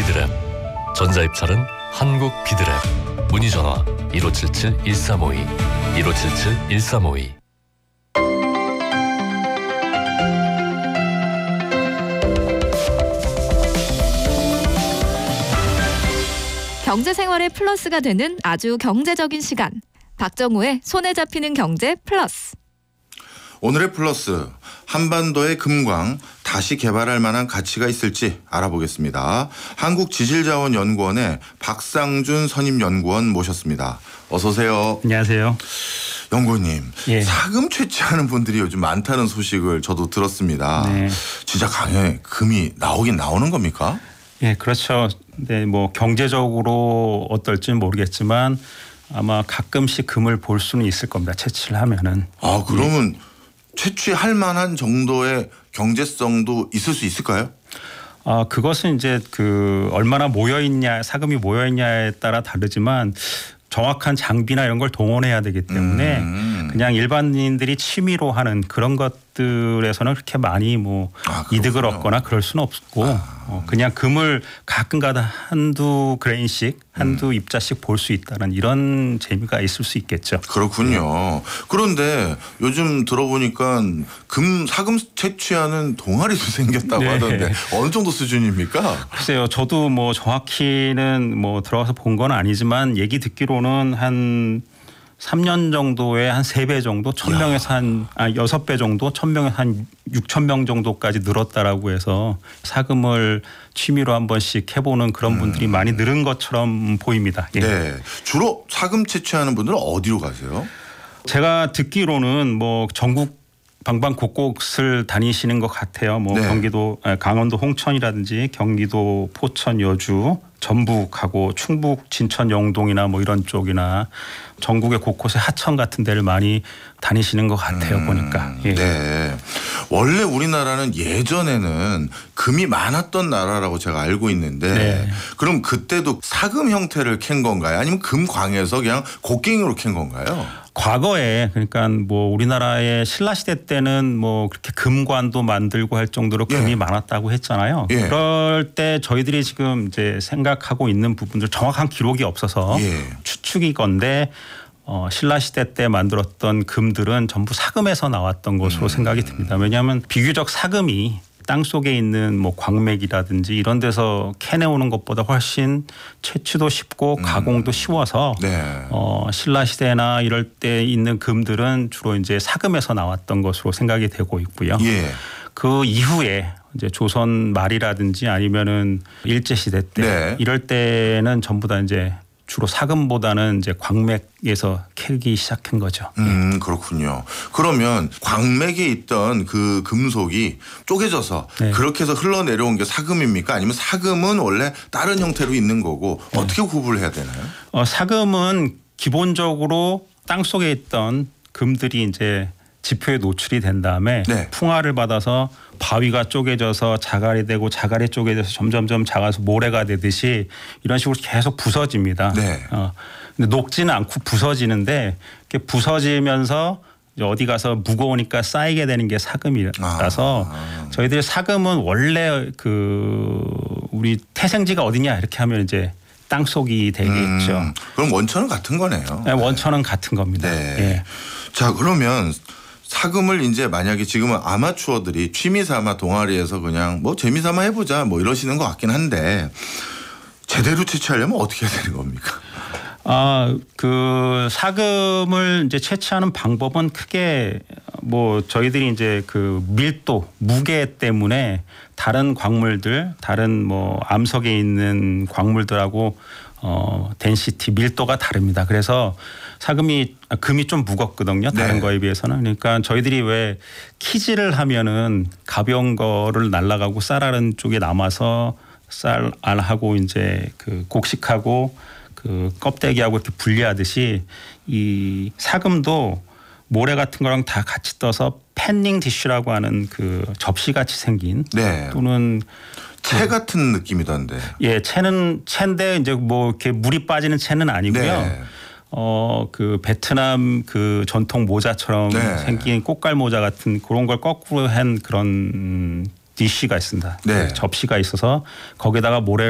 비드랩. 전자입찰은 한국 비드랩. 문의전화 1577-1352 1577-1352. 경제생활의 플러스가 되는 아주 경제적인 시간. 박정우의 손에 잡히는 경제 플러스. 오늘의 플러스, 한반도의 금광 다시 개발할 만한 가치가 있을지 알아보겠습니다. 한국지질자원연구원의 박상준 선임연구원 모셨습니다. 어서 오세요. 안녕하세요. 연구원님, 예. 사금 채취하는 분들이 요즘 많다는 소식을 저도 들었습니다. 네. 진짜 강에 금이 나오긴 나오는 겁니까? 예, 그렇죠. 네, 뭐 경제적으로 어떨지는 모르겠지만 아마 가끔씩 금을 볼 수는 있을 겁니다. 채취를 하면은. 아, 그러면 채취할 만한 정도의 경제성도 있을 수 있을까요? 그것은 이제 얼마나 모여 있냐, 사금이 모여 있냐에 따라 다르지만 정확한 장비나 이런 걸 동원해야 되기 때문에 그냥 일반인들이 취미로 하는 그런 것들에서는 그렇게 많이 이득을 얻거나 그럴 수는 없고 그냥 금을 가끔가다 한두 그레인씩 한두 입자씩 볼 수 있다는 이런 재미가 있을 수 있겠죠. 그렇군요. 그런데 요즘 들어보니까 사금 채취하는 동아리도 생겼다고 네. 하던데 어느 정도 수준입니까? 글쎄요. 저도 정확히는 들어가서 본 건 아니지만 얘기 듣기로는 한 3년 정도에 한 3배 정도 1,000명에서 6배 정도 1,000명에서 한 6,000명 정도까지 늘었다라고 해서 사금을 취미로 한 번씩 해보는 그런 분들이 많이 늘은 것처럼 보입니다. 예. 네. 주로 사금 채취하는 분들은 어디로 가세요? 제가 듣기로는 전국 방방 곳곳을 다니시는 것 같아요. 네. 강원도 홍천이라든지 경기도 포천, 여주, 전북하고 충북, 진천, 영동이나 이런 쪽이나 전국의 곳곳에 하천 같은 데를 많이 다니시는 것 같아요. 보니까. 예. 네. 원래 우리나라는 예전에는 금이 많았던 나라라고 제가 알고 있는데 네. 그럼 그때도 사금 형태를 캔 건가요? 아니면 금광에서 그냥 곡괭이로 캔 건가요? 과거에 그러니까 우리나라의 신라시대 때는 그렇게 금관도 만들고 할 정도로 금이 많았다고 했잖아요. 예. 그럴 때 저희들이 지금 이제 생각하고 있는 부분들 정확한 기록이 없어서 추측이건데 신라시대 때 만들었던 금들은 전부 사금에서 나왔던 것으로 생각이 듭니다. 왜냐하면 비교적 사금이 땅속에 있는 광맥이라든지 이런 데서 캐내오는 것보다 훨씬 채취도 쉽고 가공도 쉬워서 신라시대나 이럴 때 있는 금들은 주로 이제 사금에서 나왔던 것으로 생각이 되고 있고요. 예. 그 이후에 이제 조선 말이라든지 아니면은 일제시대 때 이럴 때는 전부 다 이제 주로 사금보다는 이제 광맥에서 캐기 시작한 거죠. 그렇군요. 그러면 광맥에 있던 그 금속이 쪼개져서 그렇게 해서 흘러내려온 게 사금입니까? 아니면 사금은 원래 다른 형태로 있는 거고 어떻게 구분을 해야 되나요? 사금은 기본적으로 땅 속에 있던 금들이 이제 지표에 노출이 된 다음에 풍화를 받아서 바위가 쪼개져서 자갈이 되고 자갈이 쪼개져서 점점점 작아서 모래가 되듯이 이런 식으로 계속 부서집니다. 근데 녹지는 않고 부서지는데 이렇게 부서지면서 어디 가서 무거우니까 쌓이게 되는 게 사금이라서 저희들 사금은 원래 우리 태생지가 어디냐 이렇게 하면 이제 땅 속이 되겠죠. 그럼 원천은 같은 거네요. 네, 원천은 같은 겁니다. 예. 자, 그러면 사금을 이제 만약에 지금은 아마추어들이 취미 삼아 동아리에서 그냥 재미 삼아 해보자 이러시는 것 같긴 한데 제대로 채취하려면 어떻게 해야 되는 겁니까? 사금을 이제 채취하는 방법은 크게 저희들이 이제 밀도, 무게 때문에 다른 광물들, 다른 암석에 있는 광물들하고 덴시티, 밀도가 다릅니다. 그래서 금이 좀 무겁거든요. 다른 거에 비해서는. 그러니까 저희들이 왜 키질을 하면은 가벼운 거를 날라가고 쌀알은 쪽에 남아서 쌀알하고 이제 곡식하고 껍데기하고 이렇게 분리하듯이 이 사금도 모래 같은 거랑 다 같이 떠서 팬닝 디쉬라고 하는 접시같이 생긴 또는 채 같은 느낌이던데. 예, 채인데 이제 이렇게 물이 빠지는 채는 아니고요. 베트남 전통 모자처럼 생긴 꽃갈 모자 같은 그런 걸 거꾸로 한 그런 디쉬가 있습니다. 접시가 있어서 거기다가 모래